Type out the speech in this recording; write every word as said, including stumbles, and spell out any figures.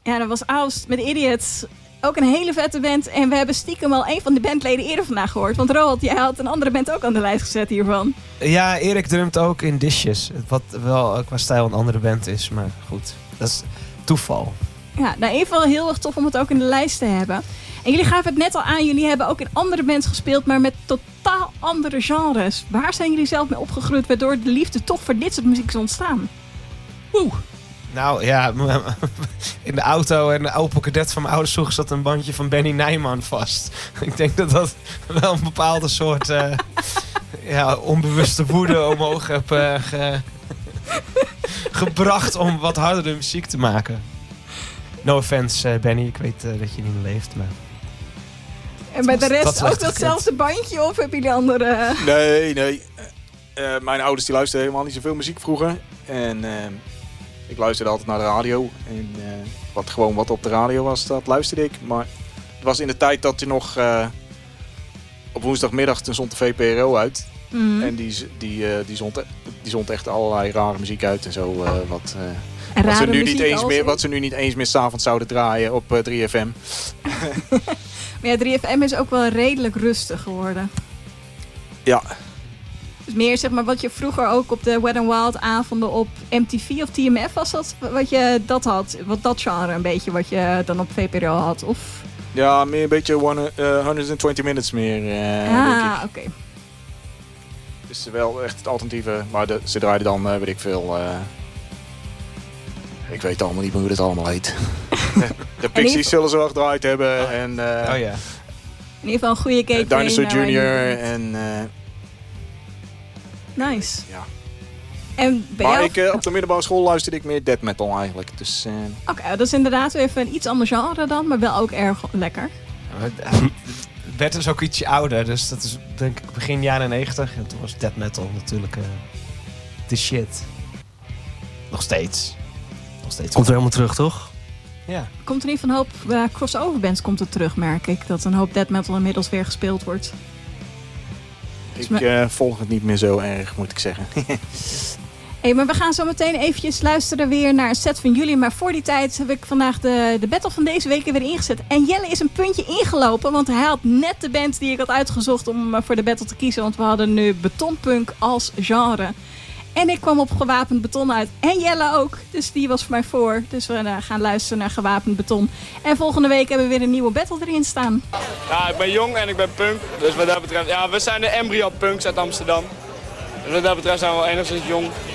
Ja, dat was Aust met Idiots. Ook een hele vette band. En we hebben stiekem al een van de bandleden eerder vandaag gehoord. Want Roald, jij had een andere band ook aan de lijst gezet hiervan. Ja, Erik drumt ook in Dishes. Wat wel qua stijl een andere band is. Maar goed, dat is toeval. Ja, nou in ieder geval heel erg tof om het ook in de lijst te hebben. En jullie gaven het net al aan. Jullie hebben ook in andere bands gespeeld. Maar met totaal andere genres. Waar zijn jullie zelf mee opgegroeid? Waardoor de liefde toch voor dit soort muziek is ontstaan? Oeh. Nou ja, in de auto en de Opel Kadett van mijn ouders vroeger zat een bandje van Benny Nijman vast. Ik denk dat dat wel een bepaalde soort uh, ja, onbewuste woede omhoog heb uh, ge, gebracht om wat hardere muziek te maken. No offense, uh, Benny, ik weet uh, dat je niet meer leeft, maar... En bij de rest ook datzelfde bandje of heb je andere... Nee, nee. Uh, mijn ouders die luisterden helemaal niet zoveel muziek vroeger. En... Uh, Ik luisterde altijd naar de radio en uh, wat gewoon wat op de radio was, dat luisterde ik. Maar het was in de tijd dat je nog uh, op woensdagmiddag toen zond de V P R O uit. Mm. En die, die, uh, die, zond, die zond echt allerlei rare muziek uit en zo. Uh, wat, uh, wat, ze nu niet eens meer, wat ze nu niet eens meer 's avonds zouden draaien op uh, drie F M. Maar ja, drie F M is ook wel redelijk rustig geworden. Ja. Dus meer zeg maar wat je vroeger ook op de Wet n Wild avonden op M T V of T M F was dat wat je dat had, wat dat genre een beetje wat je dan op V P R O had of? Ja, meer een beetje one, uh, honderdtwintig minutes meer. Uh, ah, oké. Okay. Dus wel echt het alternatieve, maar de, ze draaiden dan uh, weet ik veel. Uh, ik weet allemaal niet meer hoe dat allemaal heet. de de Pixies zullen ze wel gedraaid hebben oh. en. Uh, oh ja. In ieder geval een goede cake. Uh, Dinosaur Junior en. Uh, Nice. Ja. En bij maar jou... ik, uh, op de middelbare school luisterde ik meer death metal eigenlijk. Dus, uh... Oké, okay, dat is inderdaad even een iets ander genre dan, maar wel ook erg lekker. Bert is ook ietsje ouder, dus dat is denk ik begin jaren negentig. En toen was death metal natuurlijk uh, de shit. Nog steeds. Nog steeds. Komt er helemaal terug, toch? Ja. Komt er niet van een hoop uh, crossover bands komt er terug, merk ik. Dat een hoop death metal inmiddels weer gespeeld wordt. Ik uh, volg het niet meer zo erg, moet ik zeggen. Hey, maar we gaan zo meteen eventjes luisteren weer naar een set van jullie. Maar voor die tijd heb ik vandaag de, de battle van deze week weer ingezet. En Jelle is een puntje ingelopen, want hij had net de band die ik had uitgezocht om uh, voor de battle te kiezen. Want we hadden nu betonpunk als genre. En ik kwam op gewapend beton uit. En Jelle ook. Dus die was voor mij voor. Dus we uh, gaan luisteren naar gewapend beton. En volgende week hebben we weer een nieuwe battle erin staan. Ja, ik ben jong en ik ben punk. Dus wat dat betreft... Ja, we zijn de embryo punks uit Amsterdam. Dus wat dat betreft zijn we wel enigszins jong.